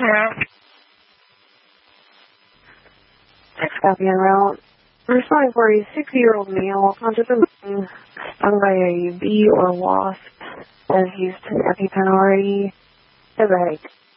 Copy en route. Responding for a 60-year-old male conscious of being stung by a bee or wasp as used to EpiPen already. Over.